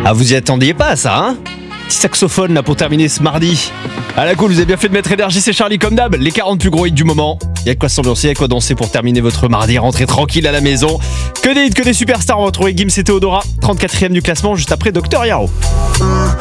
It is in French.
Ah, vous y attendiez pas à ça, hein? Petit saxophone là pour terminer ce mardi. À la cool, vous avez bien fait de mettre énergie, c'est Charlie comme d'hab. Les 40 plus gros hits du moment. Y'a de quoi s'ambiancer, y'a de quoi danser pour terminer votre mardi, rentrer tranquille à la maison. Que des hits, que des superstars, on va retrouver Gims et Théodora, 34e du classement juste après Dr Yaro.